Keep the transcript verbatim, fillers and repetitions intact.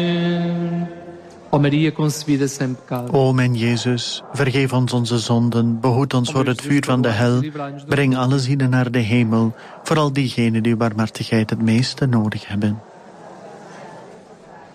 O Maria concebida sem pecado. O mijn Jezus, vergeef ons onze zonden, behoed ons voor het vuur van de hel, breng alle zielen naar de hemel, vooral diegenen die uw barmhartigheid het meeste nodig hebben.